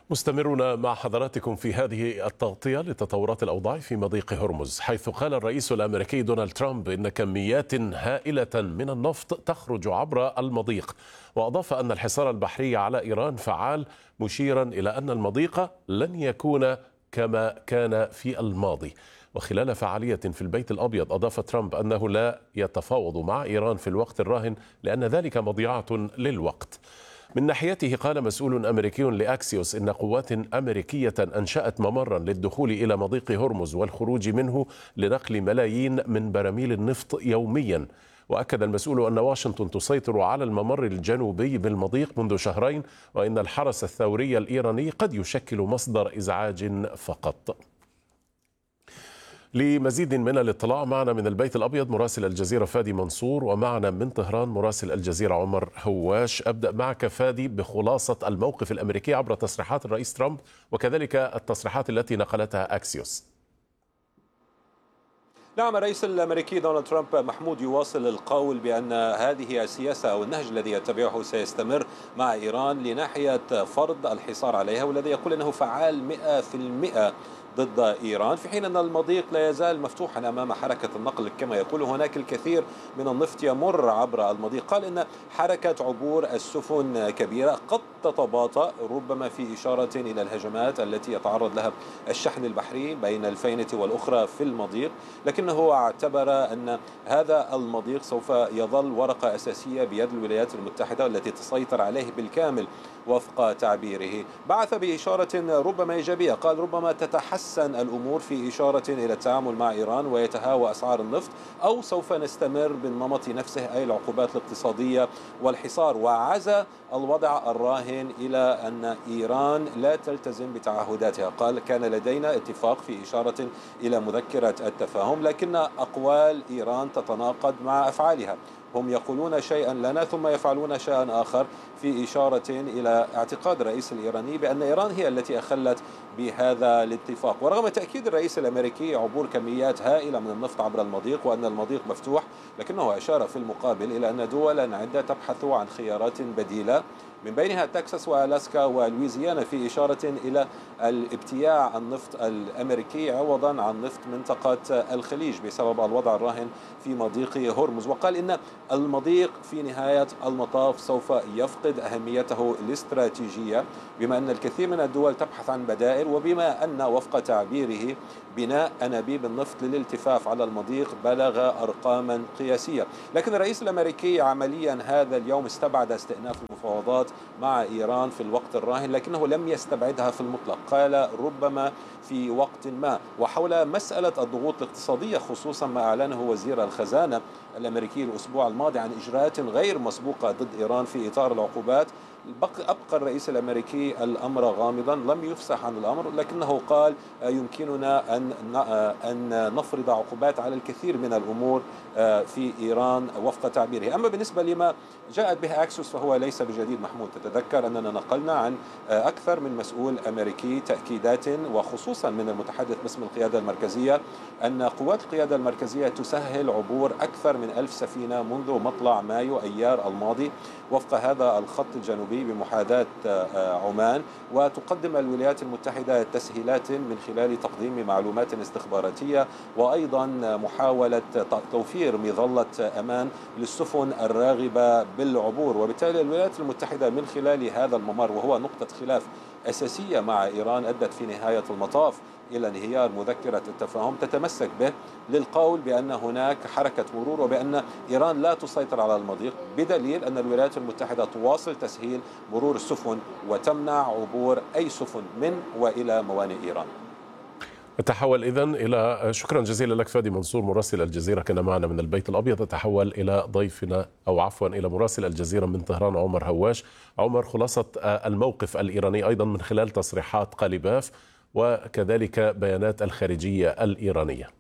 مستمرون مع حضراتكم في هذه التغطية لتطورات الأوضاع في مضيق هرمز، حيث قال الرئيس الأمريكي دونالد ترامب إن كميات هائلة من النفط تخرج عبر المضيق، وأضاف أن الحصار البحري على إيران فعال، مشيرا إلى أن المضيق لن يكون كما كان في الماضي. وخلال فعالية في البيت الأبيض أضاف ترامب أنه لا يتفاوض مع إيران في الوقت الراهن لأن ذلك مضيعة للوقت. من ناحيته قال مسؤول أمريكي لأكسيوس إن قوات أمريكية أنشأت ممرا للدخول إلى مضيق هرمز والخروج منه لنقل ملايين من براميل النفط يوميا. وأكد المسؤول أن واشنطن تسيطر على الممر الجنوبي بالمضيق منذ شهرين، وإن الحرس الثوري الإيراني قد يشكل مصدر إزعاج فقط. لمزيد من الاطلاع معنا من البيت الأبيض مراسل الجزيرة فادي منصور، ومعنا من طهران مراسل الجزيرة عمر هواش. أبدأ معك فادي بخلاصة الموقف الأمريكي عبر تصريحات الرئيس ترامب وكذلك التصريحات التي نقلتها أكسيوس. نعم، الرئيس الأمريكي دونالد ترامب محمود يواصل القول بأن هذه السياسة أو النهج الذي يتبعه سيستمر مع إيران لناحية فرض الحصار عليها، والذي يقول أنه فعال 100% ضد إيران، في حين أن المضيق لا يزال مفتوحا أمام حركة النقل. كما يقول هناك الكثير من النفط يمر عبر المضيق. قال إن حركة عبور السفن كبيرة قد تتباطأ، ربما في إشارة إلى الهجمات التي يتعرض لها الشحن البحري بين الفينة والأخرى في المضيق، لكنه اعتبر أن هذا المضيق سوف يظل ورقة أساسية بيد الولايات المتحدة التي تسيطر عليه بالكامل وفق تعبيره. بعث بإشارة ربما إيجابية، قال ربما تتحسن الأمور في إشارة إلى التعامل مع إيران ويتهاوى أسعار النفط، أو سوف نستمر بالنمط نفسه أي العقوبات الاقتصادية والحصار. وعزى الوضع الراهن إلى أن إيران لا تلتزم بتعهداتها. قال كان لدينا اتفاق في إشارة إلى مذكرة التفاهم، لكن أقوال إيران تتناقض مع أفعالها. هم يقولون شيئا لنا ثم يفعلون شيئا آخر، في إشارة إلى اعتقاد الرئيس الإيراني بأن إيران هي التي أخلت بهذا الاتفاق. ورغم تأكيد الرئيس الأمريكي عبور كميات هائلة من النفط عبر المضيق وأن المضيق مفتوح، لكنه أشار في المقابل إلى أن دولا عدة تبحث عن خيارات بديلة، من بينها تكساس وألاسكا ولويزيانا، في إشارة إلى الابتياع النفط الأمريكي عوضا عن نفط منطقة الخليج بسبب الوضع الراهن في مضيق هرمز. وقال إن المضيق في نهاية المطاف سوف يفقد أهميته الاستراتيجية، بما أن الكثير من الدول تبحث عن بدائل، وبما أن وفق تعبيره بناء أنابيب النفط للالتفاف على المضيق بلغ أرقاما قياسية. لكن الرئيس الأمريكي عمليا هذا اليوم استبعد استئناف المفاوضات مع إيران في الوقت الراهن، لكنه لم يستبعدها في المطلق. قال ربما في وقت ما. وحول مسألة الضغوط الاقتصادية، خصوصا ما أعلنه وزير الخزانة الأمريكي الأسبوع الماضي عن إجراءات غير مسبوقة ضد إيران في إطار العقوبات، أبقى الرئيس الأمريكي الأمر غامضا، لم يفصح عن الأمر، لكنه قال يمكننا أن نفرض عقوبات على الكثير من الأمور في إيران وفق تعبيره. أما بالنسبة لما جاءت به أكسيوس فهو ليس بجديد محمود. تتذكر أننا نقلنا عن أكثر من مسؤول أمريكي تأكيدات، وخصوصا من المتحدث باسم القيادة المركزية، أن قوات القيادة المركزية تسهل عبور أكثر من 1000 سفينة منذ مطلع مايو أيار الماضي وفق هذا الخط الجنوبي بمحاذاة عمان، وتقدم الولايات المتحدة تسهيلات من خلال تقديم معلومات استخباراتية، وأيضا محاولة توفير مظلة أمان للسفن الراغبة بالعبور. وبالتالي الولايات المتحدة من خلال هذا الممر، وهو نقطة خلاف أساسية مع إيران أدت في نهاية المطاف إلى انهيار مذكرة التفاهم، تتمسك به للقول بأن هناك حركة مرور وبأن إيران لا تسيطر على المضيق، بدليل أن الولايات المتحدة تواصل تسهيل مرور السفن وتمنع عبور أي سفن من وإلى موانئ إيران. نتحول إذن إلى، شكرا جزيلا لك فادي منصور مراسل الجزيرة كان معنا من البيت الأبيض. نتحول إلى ضيفنا أو عفوا إلى مراسل الجزيرة من طهران عمر هواش. عمر، خلاصة الموقف الإيراني أيضا من خلال تصريحات قليباف وكذلك بيانات الخارجية الإيرانية.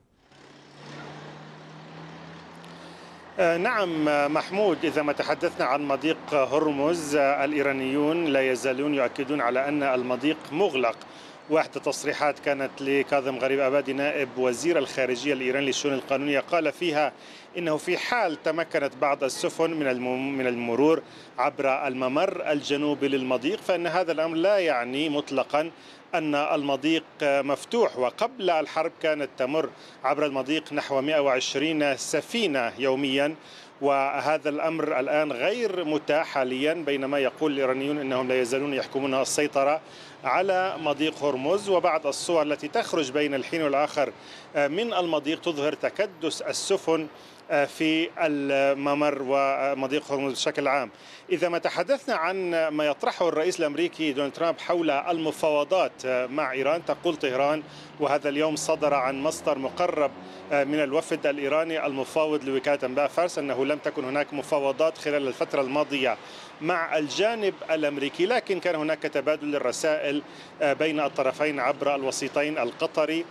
نعم محمود، إذا ما تحدثنا عن مضيق هرمز، الإيرانيون لا يزالون يؤكدون على أن المضيق مغلق واحدة تصريحات كانت لكاظم غريب أبادي نائب وزير الخارجية الإيراني للشؤون القانونية، قال فيها إنه في حال تمكنت بعض السفن من المرور عبر الممر الجنوبي للمضيق فإن هذا الأمر لا يعني مطلقا أن المضيق مفتوح. وقبل الحرب كانت تمر عبر المضيق نحو 120 سفينة يوميا، وهذا الأمر الآن غير متاح حاليا، بينما يقول الإيرانيون أنهم لا يزالون يحكمون السيطرة على مضيق هرمز. وبعض الصور التي تخرج بين الحين والآخر من المضيق تظهر تكدس السفن في الممر ومضيق هرمز بشكل عام. إذا ما تحدثنا عن ما يطرحه الرئيس الأمريكي دونالد ترامب حول المفاوضات مع إيران، تقول طهران، وهذا اليوم صدر عن مصدر مقرب من الوفد الإيراني المفاوض لوكالة أنباء فارس، أنه لم تكن هناك مفاوضات خلال الفترة الماضية مع الجانب الأمريكي، لكن كان هناك تبادل للرسائل بين الطرفين عبر الوسيطين القطري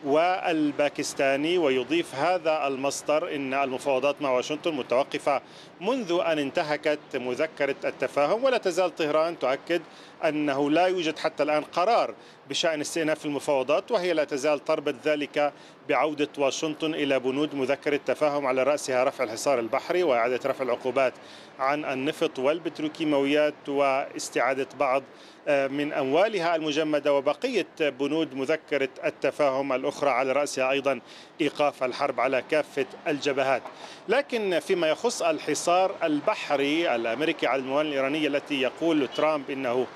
والباكستاني. ويضيف هذا المصدر إن المفاوضات مع واشنطن متوقفة منذ أن انتهكت مذكرة التفاهم، ولا تزال طهران تؤكد أنه لا يوجد حتى الآن قرار بشأن استئناف المفاوضات، وهي لا تزال تربط ذلك بعودة واشنطن إلى بنود مذكرة التفاهم على رأسها رفع الحصار البحري وإعادة رفع العقوبات عن النفط والبتروكيماويات واستعادة بعض من أموالها المجمدة وبقية بنود مذكرة التفاهم الأخرى، على رأسها أيضا إيقاف الحرب على كافة الجبهات. لكن فيما يخص الحصار البحري الأمريكي على الموانئ الإيرانية التي يقول ترامب إنه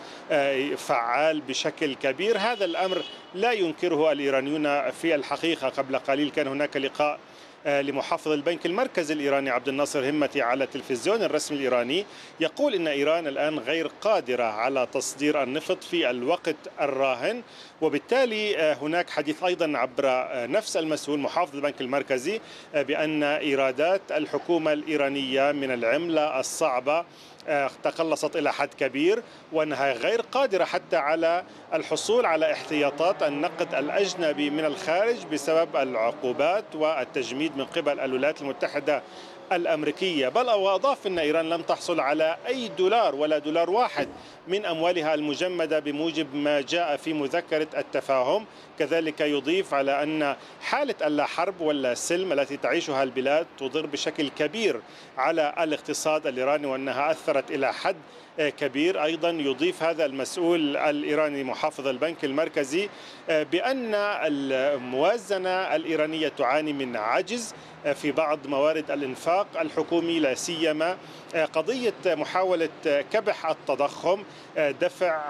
فعال بشكل كبير، هذا الأمر لا ينكره الإيرانيون. في الحقيقة قبل قليل كان هناك لقاء لمحافظ البنك المركزي الإيراني عبد الناصر همتي على التلفزيون الرسمي الإيراني، يقول إن إيران الآن غير قادرة على تصدير النفط في الوقت الراهن، وبالتالي هناك حديث أيضا عبر نفس المسؤول محافظ البنك المركزي بأن إيرادات الحكومة الإيرانية من العملة الصعبة تقلصت إلى حد كبير، وأنها غير قادرة حتى على الحصول على احتياطات النقد الأجنبي من الخارج بسبب العقوبات والتجميد من قبل الولايات المتحدة الأمريكية. بل وأضاف أن إيران لم تحصل على أي دولار ولا دولار واحد من أموالها المجمدة بموجب ما جاء في مذكرة التفاهم. كذلك يضيف على أن حالة اللا حرب ولا سلم التي تعيشها البلاد تضر بشكل كبير على الاقتصاد الإيراني، وأنها أثرت إلى حد كبير. أيضا يضيف هذا المسؤول الإيراني محافظ البنك المركزي بأن الموازنة الإيرانية تعاني من عجز في بعض موارد الإنفاق الحكومي، لا سيما قضية محاولة كبح التضخم، دفع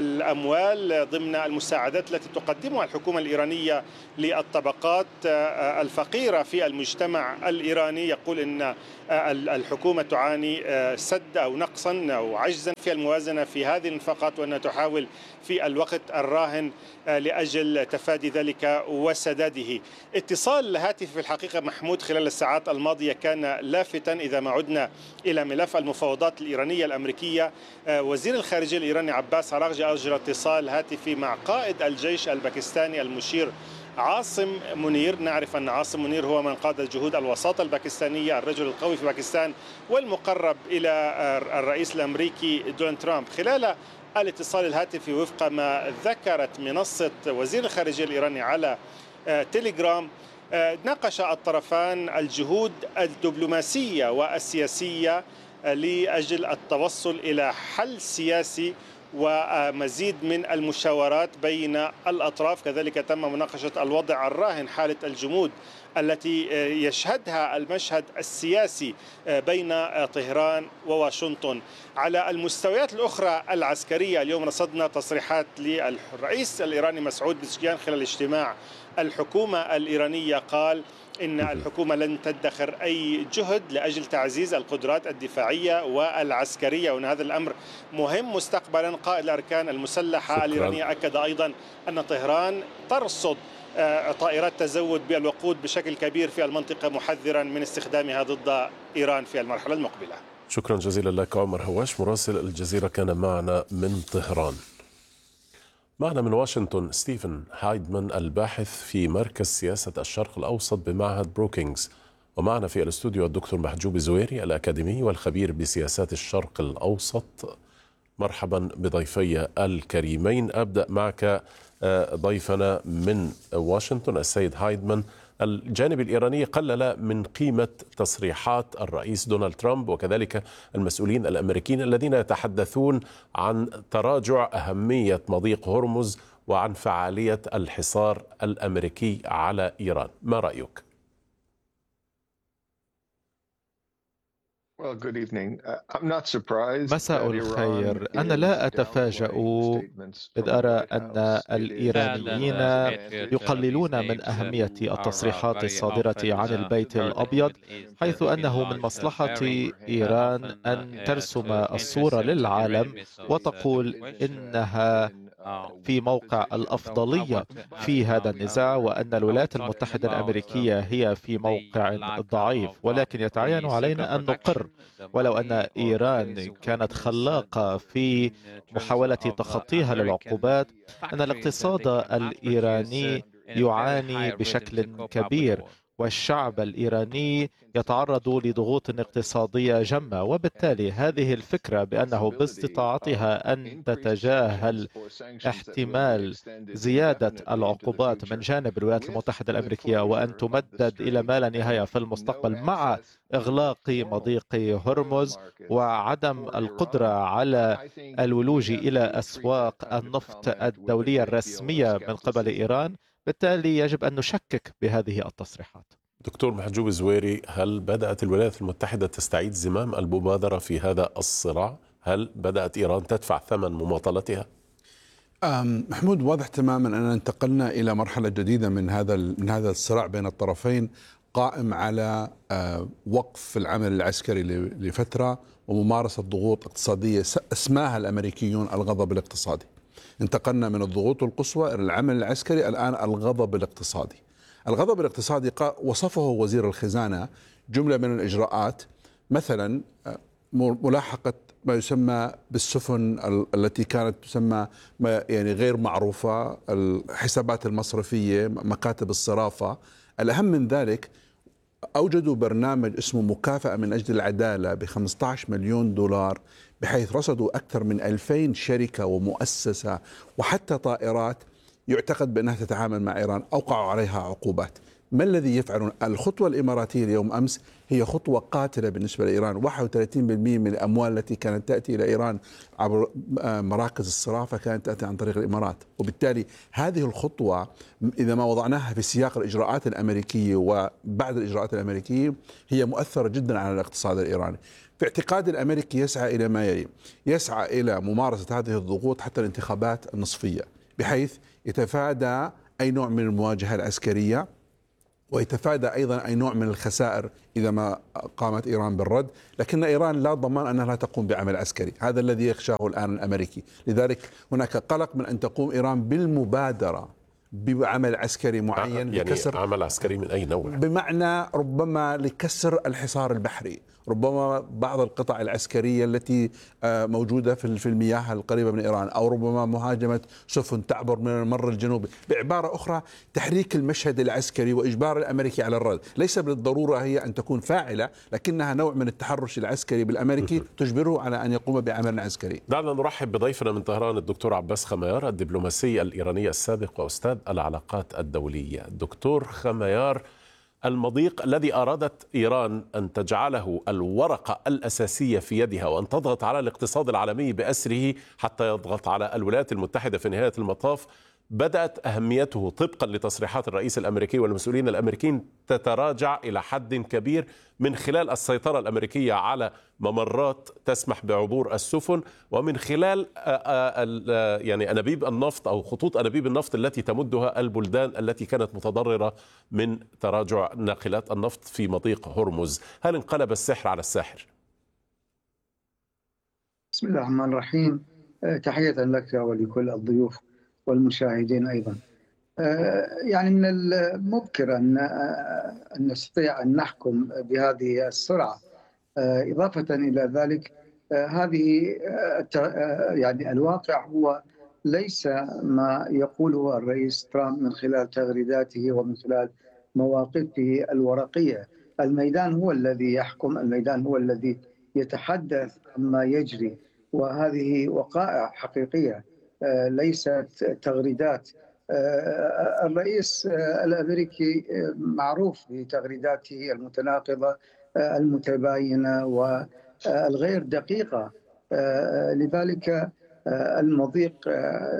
الأموال ضمن المساعدات التي تقدمها الحكومة الإيرانية للطبقات الفقيرة في المجتمع الإيراني. يقول إن الحكومة تعاني سد أو نقصا أو عجزا في الموازنة في هذه النفقات، وأنها تحاول في الوقت الراهن لأجل تفادي ذلك وسداده. اتصال هاتفي في الحقيقة محمود خلال الساعات الماضية كان لافتا. إذا ما عدنا إلى ملف المفاوضات الإيرانية الأمريكية، وزير الخارجية الإيراني عباس عراقجي أجرى اتصال هاتفي مع قائد الجيش الباكستاني المشير عاصم منير. نعرف أن عاصم منير هو من قاد جهود الوساطة الباكستانية، الرجل القوي في باكستان والمقرب إلى الرئيس الأمريكي دونالد ترامب. خلال الاتصال الهاتفي وفق ما ذكرت منصة وزير الخارجية الإيراني على تيليجرام، ناقش الطرفان الجهود الدبلوماسية والسياسية لأجل التوصل إلى حل سياسي ومزيد من المشاورات بين الأطراف. كذلك تم مناقشة الوضع الراهن، حالة الجمود التي يشهدها المشهد السياسي بين طهران وواشنطن. على المستويات الأخرى العسكرية، اليوم رصدنا تصريحات للرئيس الإيراني مسعود بزشكيان خلال اجتماع الحكومة الإيرانية، قال إن الحكومة لن تدخر أي جهد لأجل تعزيز القدرات الدفاعية والعسكرية، وأن هذا الأمر مهم مستقبلا. قائد الأركان المسلحة الإيرانية أكد أيضا أن طهران ترصد طائرات تزود بالوقود بشكل كبير في المنطقة، محذرا من استخدامها ضد إيران في المرحلة المقبلة. شكرا جزيلا لك عمر هواش، مراسل الجزيرة كان معنا من طهران. معنا من واشنطن ستيفن هايدمان، الباحث في مركز سياسة الشرق الأوسط بمعهد بروكينغز، ومعنا في الاستوديو الدكتور محجوب زويري الأكاديمي والخبير بسياسات الشرق الأوسط. مرحبا بضيفي الكريمين. أبدأ معك ضيفنا من واشنطن السيد هايدمان. الجانب الإيراني قلل من قيمة تصريحات الرئيس دونالد ترامب وكذلك المسؤولين الأمريكيين الذين يتحدثون عن تراجع أهمية مضيق هرمز وعن فعالية الحصار الأمريكي على إيران. ما رأيك؟ مساء الخير. أنا لا أتفاجأ إذ أرى أن الإيرانيين يقللون من أهمية التصريحات الصادرة عن البيت الأبيض، حيث أنه من مصلحة إيران أن ترسم الصورة للعالم وتقول إنها في موقع الأفضلية في هذا النزاع، وأن الولايات المتحدة الأمريكية هي في موقع ضعيف. ولكن يتعين علينا أن نقر، ولو أن إيران كانت خلاقة في محاولة تخطيها للعقوبات، أن الاقتصاد الإيراني يعاني بشكل كبير، والشعب الإيراني يتعرض لضغوط اقتصادية جمة. وبالتالي هذه الفكرة بأنه باستطاعتها أن تتجاهل احتمال زيادة العقوبات من جانب الولايات المتحدة الأمريكية وأن تمدد إلى ما لا نهاية في المستقبل مع إغلاق مضيق هرمز وعدم القدرة على الولوج إلى أسواق النفط الدولية الرسمية من قبل إيران، بالتالي يجب أن نشكك بهذه التصريحات. دكتور محجوب الزويري، هل بدأت الولايات المتحدة تستعيد زمام المبادرة في هذا الصراع؟ هل بدأت إيران تدفع ثمن مماطلتها؟ محمود، واضح تماما أننا انتقلنا إلى مرحلة جديدة من هذا الصراع بين الطرفين، قائم على وقف العمل العسكري لفترة وممارسة ضغوط اقتصادية اسماها الأمريكيون الغضب الاقتصادي. انتقلنا من الضغوط القصوى إلى العمل العسكري، الآن الغضب الاقتصادي. الغضب الاقتصادي وصفه وزير الخزانة جملة من الإجراءات، مثلا ملاحقة ما يسمى بالسفن التي كانت تسمى يعني غير معروفة، الحسابات المصرفية، مكاتب الصرافة. الأهم من ذلك أوجدوا برنامج اسمه مكافأة من أجل العدالة ب$15 مليون، بحيث رصدوا أكثر من 2000 شركة ومؤسسة وحتى طائرات يعتقد بأنها تتعامل مع إيران، أوقعوا عليها عقوبات. ما الذي يفعلون؟ الخطوة الإماراتية اليوم أمس هي خطوة قاتلة بالنسبة لإيران. 31% من الأموال التي كانت تأتي إلى إيران عبر مراكز الصرافة كانت تأتي عن طريق الإمارات، وبالتالي هذه الخطوة إذا ما وضعناها في سياق الإجراءات الأمريكية وبعد الإجراءات الأمريكية هي مؤثرة جدا على الاقتصاد الإيراني. في اعتقاد الأمريكي يسعى إلى ما يلي: يسعى إلى ممارسة هذه الضغوط حتى الانتخابات النصفية، بحيث يتفادى أي نوع من المواجهة العسكرية، ويتفادى أيضا أي نوع من الخسائر إذا ما قامت إيران بالرد. لكن إيران لا ضمان أنها لا تقوم بعمل عسكري، هذا الذي يخشاه الآن الأمريكي. لذلك هناك قلق من أن تقوم إيران بالمبادرة بعمل عسكري معين، يعني لكسر عمل عسكري من أي نوع؟ بمعنى ربما لكسر الحصار البحري، ربما بعض القطع العسكرية التي موجودة في المياه القريبة من إيران، أو ربما مهاجمة سفن تعبر من الممر الجنوبي. بعبارة أخرى تحريك المشهد العسكري وإجبار الأمريكي على الرد. ليس بالضرورة هي أن تكون فاعلة، لكنها نوع من التحرش العسكري بالأمريكي تجبره على أن يقوم بعمل عسكري. دعنا نرحب بضيفنا من طهران الدكتور عباس خميار، الدبلوماسي الإيراني السابق وأستاذ العلاقات الدولية. دكتور خميار، المضيق الذي أرادت إيران أن تجعله الورقة الأساسية في يدها وأن تضغط على الاقتصاد العالمي بأسره حتى يضغط على الولايات المتحدة في نهاية المطاف، بدأت أهميته طبقا لتصريحات الرئيس الأمريكي والمسؤولين الأمريكيين تتراجع إلى حد كبير من خلال السيطرة الأمريكية على ممرات تسمح بعبور السفن، ومن خلال يعني أنابيب النفط أو خطوط أنابيب النفط التي تمدها البلدان التي كانت متضررة من تراجع ناقلات النفط في مضيق هرمز. هل انقلب السحر على الساحر؟ بسم الله الرحمن الرحيم. تحية لك ولكل الضيوف والمشاهدين أيضا. يعني من المبكر أن نستطيع أن نحكم بهذه السرعة. إضافة إلى ذلك هذه يعني الواقع هو ليس ما يقوله الرئيس ترامب من خلال تغريداته ومن خلال مواقفه الورقية. الميدان هو الذي يحكم، الميدان هو الذي يتحدث عما يجري. وهذه وقائع حقيقية ليست تغريدات. الرئيس الأمريكي معروف بتغريداته المتناقضة المتباينة والغير دقيقة، لذلك المضيق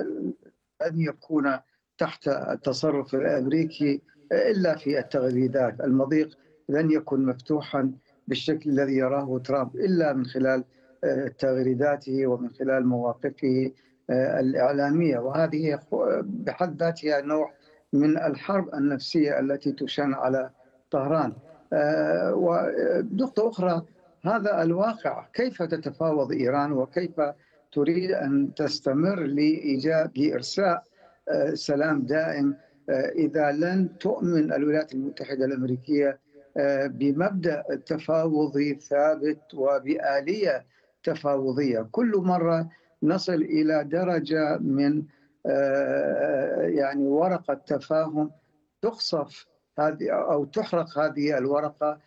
لن يكون تحت التصرف الأمريكي إلا في التغريدات. المضيق لن يكون مفتوحا بالشكل الذي يراه ترامب إلا من خلال تغريداته ومن خلال مواقفه الإعلامية، وهذه بحد ذاتها نوع من الحرب النفسية التي تشن على طهران. ونقطة أخرى، هذا الواقع، كيف تتفاوض إيران وكيف تريد أن تستمر لإرساء سلام دائم إذا لن تؤمن الولايات المتحدة الأمريكية بمبدأ تفاوضي ثابت وبآلية تفاوضية. كل مرة نصل إلى درجة من يعني ورقة تفاهم تقصف هذه أو تحرق هذه الورقة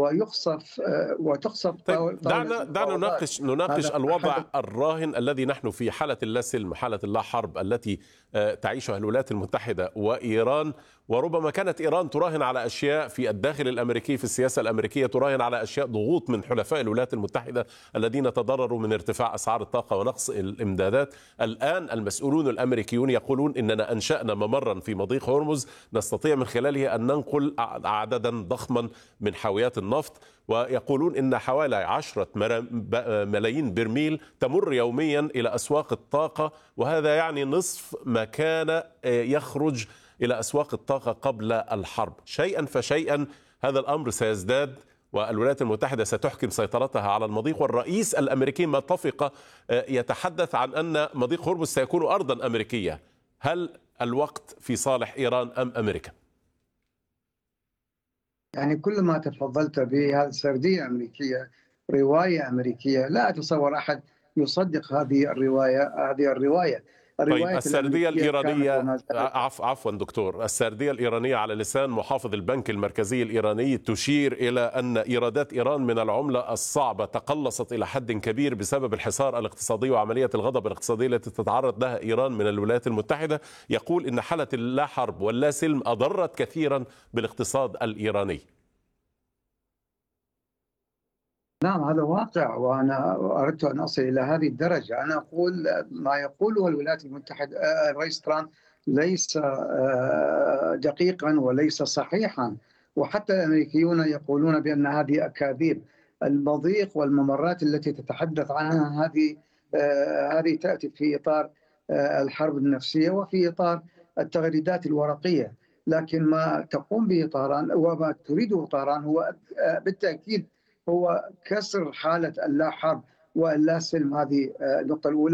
وتقصف. طيب دعنا نناقش الوضع الراهن الذي نحن في حالة اللا سلم، حالة اللا حرب التي تعيشها الولايات المتحدة وإيران. وربما كانت إيران تراهن على أشياء في الداخل الأمريكي، في السياسة الأمريكية تراهن على أشياء، ضغوط من حلفاء الولايات المتحدة الذين تضرروا من ارتفاع أسعار الطاقة ونقص الإمدادات. الآن المسؤولون الأمريكيون يقولون إننا أنشأنا ممرا في مضيق هرمز نستطيع من خلاله أن ننقل عددا ضخما من حاويات النفط، ويقولون إن حوالي 10 ملايين برميل تمر يوميا إلى أسواق الطاقة، وهذا يعني نصف ما كان يخرج إلى أسواق الطاقة قبل الحرب. شيئا فشيئا هذا الأمر سيزداد، والولايات المتحدة ستحكم سيطرتها على المضيق. والرئيس الأمريكي ما اتفق يتحدث عن أن مضيق هرمز سيكون أرضا أمريكية. هل الوقت في صالح إيران أم أمريكا؟ يعني كل ما تفضلت به هذه سردية أمريكية، رواية أمريكية، لا أتصور أحد يصدق هذه الرواية. طيب السردية الإيرانية، عفوا دكتور، السردية الإيرانية على لسان محافظ البنك المركزي الإيراني تشير إلى أن إيرادات إيران من العملة الصعبة تقلصت إلى حد كبير بسبب الحصار الاقتصادي وعملية الغضب الاقتصادي التي تتعرض لها إيران من الولايات المتحدة. يقول إن حالة اللا حرب واللا سلم أضرت كثيرا بالاقتصاد الإيراني. نعم، هذا واقع، وأنا أردت أن أصل إلى هذه الدرجة. أنا أقول ما يقوله الولايات المتحدة الرئيس ترامب ليس دقيقا وليس صحيحا، وحتى الأمريكيون يقولون بأن هذه أكاذيب. المضيق والممرات التي تتحدث عنها هذه تأتي في إطار الحرب النفسية وفي إطار التغريدات الورقية، لكن ما تقوم به طهران وما تريده طهران هو بالتأكيد هو كسر حالة اللا حرب واللا سلم. هذه النقطة الأولى.